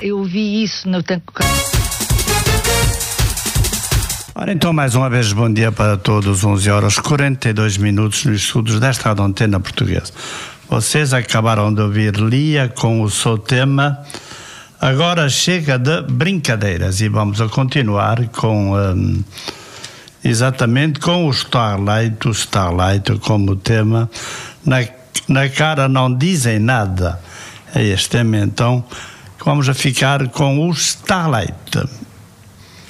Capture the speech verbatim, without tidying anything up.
Eu vi isso no tanque. Ora, então, mais uma vez, bom dia para todos, onze horas e quarenta e dois minutos nos estudos desta Rádio Antena Portuguesa. Vocês acabaram de ouvir Lia com o seu tema Agora Chega de Brincadeiras, e vamos a continuar com, um, exatamente com o Starlight, o Starlight como tema, na, na cara não dizem nada. É este tema, então, vamos a ficar com o Starlight.